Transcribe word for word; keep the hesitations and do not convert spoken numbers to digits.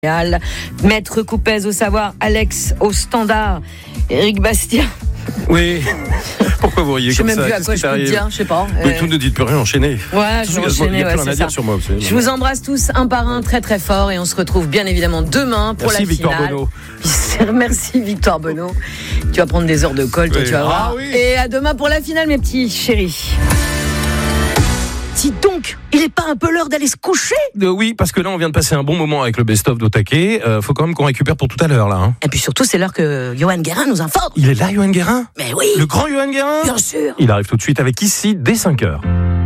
Maître Coupez au savoir, Alex au standard, Eric Bastien. Oui, pourquoi vous riez je comme ça? Je sais même plus à quoi je peux dire, je sais pas. Mais euh... tout ne dites plus rien, enchaînez. Ouais, je vais enchaîner, ouais, c'est ça. Sur moi, je vous embrasse tous un par un très très fort et on se retrouve bien évidemment demain pour Merci, la Victoire finale. Bonneau. Merci Victoire Bonneau. Tu vas prendre des heures de colle, toi, oui. Tu vas voir. Ah, oui. Et à demain pour la finale, mes petits chéris. Dis donc, il n'est pas un peu l'heure d'aller se coucher ? euh, Oui, parce que là, on vient de passer un bon moment avec le best-of d'Otaké. Euh, faut quand même qu'on récupère pour tout à l'heure, là. Hein. Et puis surtout, c'est l'heure que Johan Guérin nous informe. Il est là, Johan Guérin ? Mais oui. Le grand Johan Guérin ? Bien sûr. Il arrive tout de suite avec Ici, dès cinq heures.